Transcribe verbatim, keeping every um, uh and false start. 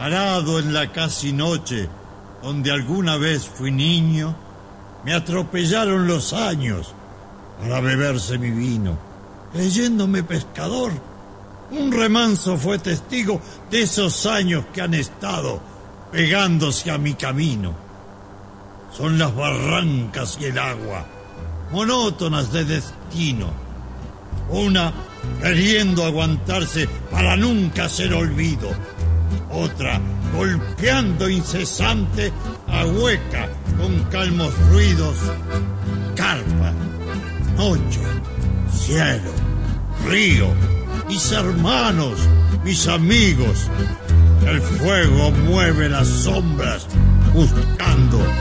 Parado en la casi noche donde alguna vez fui niño, me atropellaron los años para beberse mi vino. Creyéndome pescador, un remanso fue testigo de esos años que han estado pegándose a mi camino. Son las barrancas y el agua, monótonas de destino. Una queriendo aguantarse para nunca ser olvido. Otra golpeando incesante a hueca con calmos ruidos. Carpa, noche, cielo, río, mis hermanos, mis amigos. El fuego mueve las sombras buscando